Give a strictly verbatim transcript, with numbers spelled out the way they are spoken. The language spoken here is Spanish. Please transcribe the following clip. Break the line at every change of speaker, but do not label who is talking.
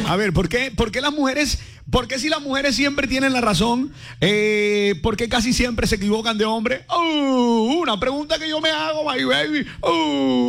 A ver, ¿por qué, por qué las mujeres, por qué si las mujeres siempre tienen la razón, eh, por qué casi siempre se equivocan de hombre? Uh, una pregunta que yo me hago, my baby. Uh.